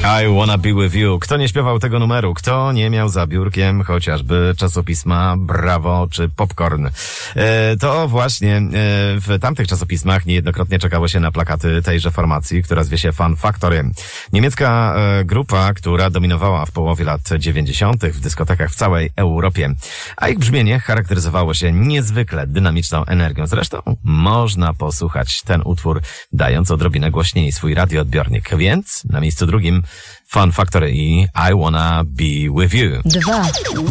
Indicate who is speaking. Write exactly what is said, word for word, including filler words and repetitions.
Speaker 1: I wanna be with you. Kto nie śpiewał tego numeru? Kto nie miał za biurkiem chociażby czasopisma Bravo czy Popcorn? E, to właśnie e, w tamtych czasopismach niejednokrotnie czekało się na plakaty tejże formacji, która zwie się Fun Factory. Niemiecka e, grupa, która dominowała w połowie lat dziewięćdziesiątych w dyskotekach w całej Europie. A ich brzmienie charakteryzowało się niezwykle dynamiczną energią. Zresztą można posłuchać ten utwór, dając odrobinę głośniej swój radioodbiornik. Więc na miejscu drugim Fun Factory i I wanna be with you.
Speaker 2: Dwa.